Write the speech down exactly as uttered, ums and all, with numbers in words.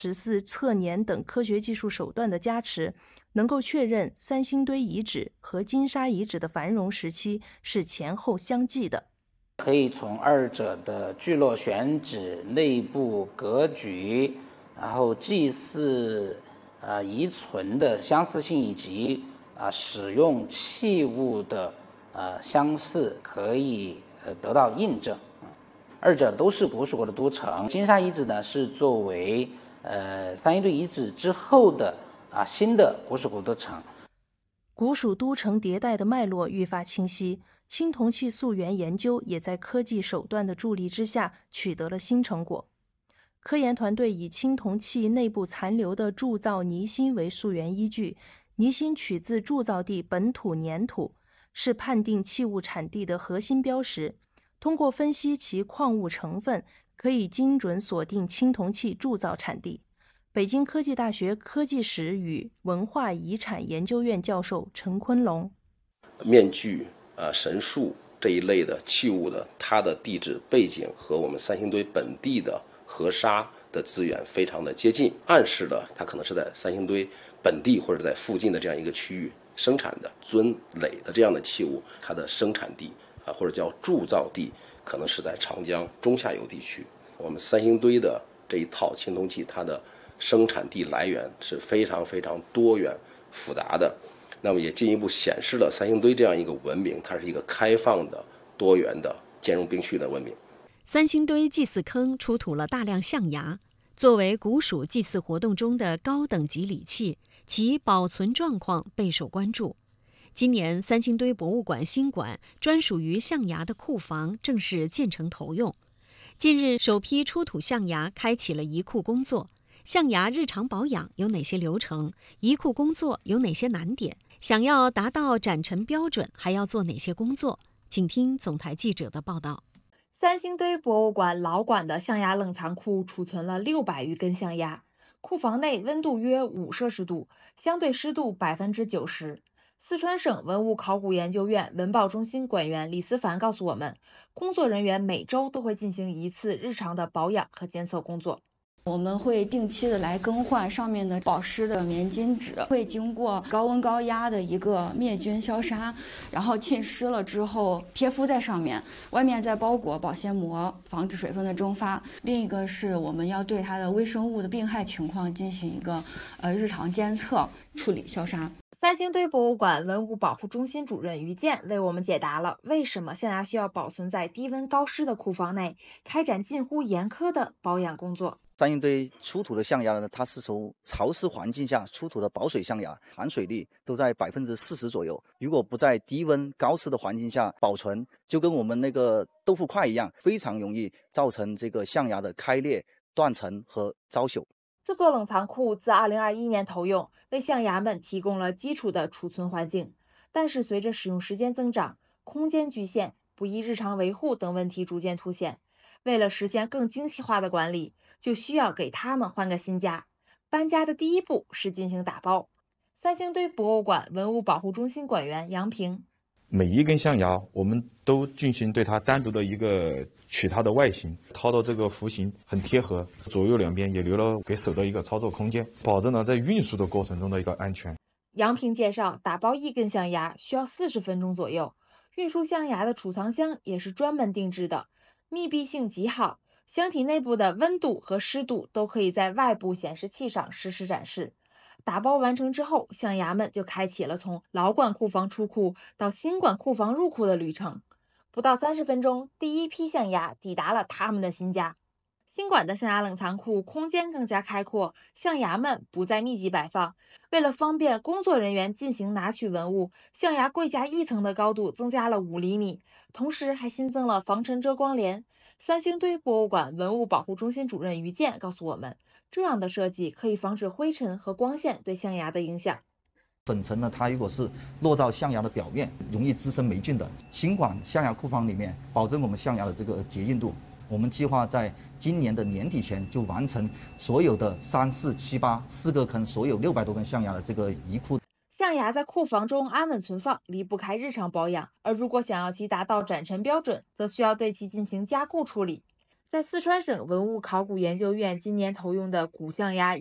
十四测年等科学技术手段的加持，能够确认三星堆遗址和金沙遗址的繁荣时期是前后相继的。 可以从二者的聚落选址、内部格局，然后祭祀、呃遗存的相似性以及啊、呃、使用器物的呃相似，可以呃得到印证。二者都是古蜀国的都城。金沙遗址呢是作为呃三星堆遗址之后的啊新的古蜀国都城。 古蜀都城迭代的脉络愈发清晰，青铜器溯源研究也在科技手段的助力之下取得了新成果。科研团队以青铜器内部残留的铸造泥芯为溯源依据，泥芯取自铸造地本土粘土，是判定器物产地的核心标识。通过分析其矿物成分，可以精准锁定青铜器铸造产地。北京科技大学科技史与文化遗产研究院教授陈坤龙： 面具、呃神树这一类的器物的，它的地质背景和我们三星堆本地的河沙的资源非常的接近，暗示了它可能是在三星堆本地或者在附近的这样一个区域生产的尊垒的这样的器物，它的生产地啊或者叫铸造地可能是在长江中下游地区。我们三星堆的这一套青铜器，它的生产地来源是非常非常多元复杂的，那么也进一步显示了三星堆这样一个文明，它是一个开放的、多元的、兼容并蓄的文明。 三星堆祭祀坑出土了大量象牙，作为古蜀祭祀活动中的高等级礼器，其保存状况备受关注。今年三星堆博物馆新馆专属于象牙的库房正式建成投用。近日，首批出土象牙开启了移库工作。象牙日常保养有哪些流程？移库工作有哪些难点？想要达到展陈标准，还要做哪些工作？请听总台记者的报道。 三星堆博物馆老馆的象牙冷藏库储存了六百余根象牙，库房内温度约五摄氏度，相对湿度百分之九十。四川省文物考古研究院文保中心馆员李思凡告诉我们，工作人员每周都会进行一次日常的保养和监测工作。 我们会定期的来更换上面的保湿的棉巾纸，会经过高温高压的一个灭菌消杀，然后浸湿了之后贴敷在上面，外面再包裹保鲜膜，防止水分的蒸发。另一个是我们要对它的微生物的病害情况进行一个呃日常监测、处理、消杀。 三星堆博物馆文物保护中心主任于健为我们解答了为什么象牙需要保存在低温高湿的库房内，开展近乎严苛的保养工作。 三星堆出土的象牙呢，它是从潮湿环境下出土的保水象牙，含水率都在百分之四十左右。如果不在低温高湿的环境下保存，就跟我们那个豆腐块一样，非常容易造成这个象牙的开裂、断层和遭朽。 这座冷藏库自二零二一年投用，为象牙们提供了基础的储存环境。但是随着使用时间增长，空间局限、不易日常维护等问题逐渐凸显。为了实现更精细化的管理，就需要给他们换个新家。搬家的第一步是进行打包。三星堆博物馆文物保护中心馆员杨平： 每一根象牙我们都进行对它单独的一个取它的外形，掏到这个弧形很贴合，左右两边也留了给手的一个操作空间，保证了在运输的过程中的一个安全。 杨平介绍，打包一根象牙需要四十分钟左右，运输象牙的储藏箱也是专门定制的，密闭性极好，箱体内部的温度和湿度都可以在外部显示器上实时展示。打包完成之后，象牙们就开启了从老馆库房出库到新馆库房入库的旅程。不到三十分钟，第一批象牙抵达了他们的新家。新馆的象牙冷藏库空间更加开阔，象牙们不再密集摆放。为了方便工作人员进行拿取文物，象牙柜架一层的高度增加了五厘米，同时还新增了防尘遮光帘。三星堆博物馆文物保护中心主任于健告诉我们，这样的设计可以防止灰尘和光线对象牙的影响。 粉尘呢，它如果是落到象牙的表面，容易滋生霉菌的。新馆象牙库房里面，保证我们象牙的这个洁净度。我们计划在今年的年底前就完成所有的三四七八四个坑，所有六百多根象牙的这个移库。 象牙在库房中安稳存放，离不开日常保养，而如果想要其达到展陈标准，则需要对其进行加固处理。 在四川省文物考古研究院今年投用的古象牙